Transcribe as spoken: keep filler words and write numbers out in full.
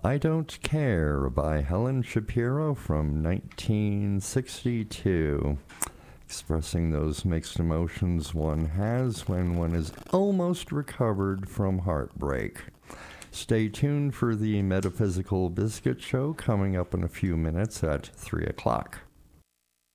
I Don't Care by Helen Shapiro from nineteen sixty-two. Expressing those mixed emotions one has when one is almost recovered from heartbreak. Stay tuned for the Metaphysical Biscuit Show coming up in a few minutes at three o'clock.